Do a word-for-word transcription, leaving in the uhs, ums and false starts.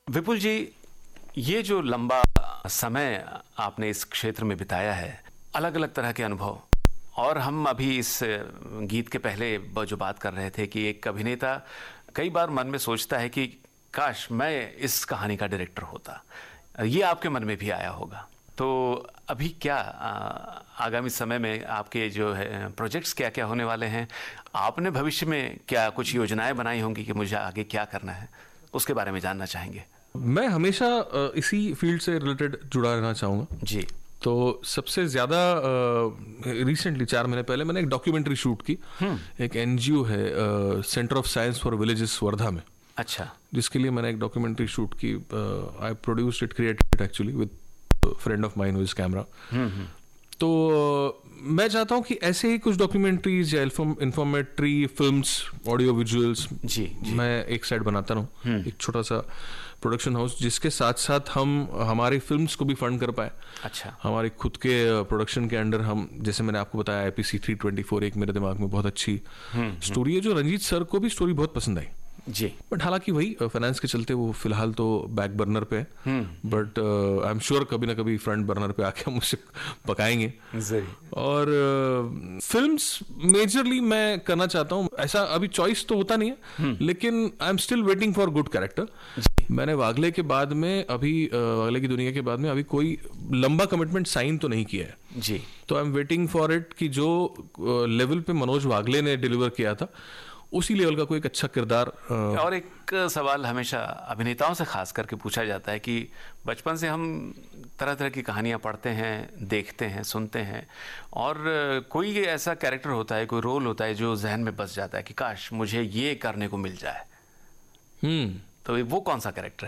विपुल जी, ये जो लंबा समय आपने इस क्षेत्र में बिताया है, अलग अलग तरह के अनुभव, और हम अभी इस गीत के पहले जो बात कर रहे थे कि एक अभिनेता कई बार मन में सोचता है कि काश मैं इस कहानी का डायरेक्टर होता, ये आपके मन में भी आया होगा। तो अभी क्या आगामी समय में आपके जो है प्रोजेक्ट्स क्या क्या होने वाले हैं? आपने भविष्य में क्या कुछ योजनाएं बनाई होंगी कि मुझे आगे क्या करना है, उसके बारे में जानना चाहेंगे। मैं हमेशा इसी फील्ड से रिलेटेड जुड़ा रहना चाहूँगा जी। तो सबसे ज़्यादा रिसेंटली चार महीने पहले मैंने एक डॉक्यूमेंट्री शूट की। एक एनजीओ है, centre of science for villages Wardha में। अच्छा। जिसके लिए मैंने एक डॉक्यूमेंट्री शूट की। आई produced it, created actually with friend of mine with camera. तो uh, मैं चाहता हूँ कि ऐसे ही कुछ डॉक्यूमेंट्रीज या इंफॉर्मेटरी फिल्म्स, ऑडियो विजुअल्स जी, जी। मैं एक साइड बनाता रहूँ, एक छोटा सा प्रोडक्शन हाउस, जिसके साथ साथ हम हमारी फिल्म्स को भी फंड कर पाए। अच्छा। हमारे खुद के प्रोडक्शन के अंडर हम, जैसे मैंने आपको बताया, I P C three twenty four एक मेरे दिमाग में बहुत अच्छी स्टोरी है, जो रंजीत सर को भी स्टोरी बहुत पसंद आई जी। बट हालांकि वही फाइनेंस के चलते वो फिलहाल तो बैक बर्नर पे है, बट आई एम श्योर कभी ना कभी फ्रंट बर्नर पे आके हम उसे पकाएंगे। और फिल्म्स uh, मेजरली मैं करना चाहता हूँ। ऐसा अभी चॉइस तो होता नहीं है, लेकिन I am still waiting for good character. मैंने वागले के बाद में अभी uh, वागले की दुनिया के बाद में अभी कोई लंबा कमिटमेंट साइन तो नहीं किया है जी। तो I am waiting for it कि जो लेवल uh, पे मनोज वागले ने डिलीवर किया था उसी लेवल का कोई एक अच्छा किरदार। और एक सवाल हमेशा अभिनेताओं से खास करके पूछा जाता है कि बचपन से हम तरह तरह की कहानियां पढ़ते हैं, देखते हैं, सुनते हैं, और कोई ऐसा कैरेक्टर होता है, कोई रोल होता है जो जहन में बस जाता है कि काश मुझे ये करने को मिल जाए। हम्म तो वो कौन सा कैरेक्टर है?